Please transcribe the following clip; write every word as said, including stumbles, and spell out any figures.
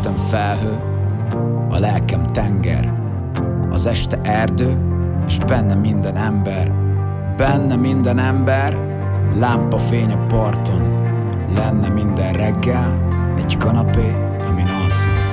testem felhő, a lelkem tenger, az este erdő, és benne minden ember. Benne minden ember, lámpafény a parton. Lenne minden reggel egy kanapé, amin alszom.